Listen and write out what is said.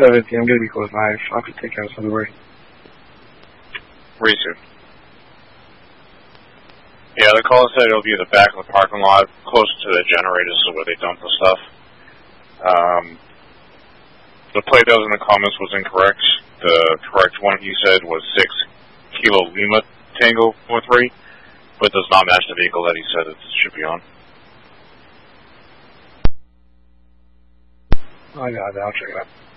70, I'm going to be close by. I'll have to take out somewhere. Reason. Yeah, the caller said it'll be in the back of the parking lot, close to the generators, so where they dump the stuff. The plate that was in the comments was incorrect. The correct one he said was 6 Kilo Lima Tango 43, but does not match the vehicle that he said it should be on. I got it. I'll check it out.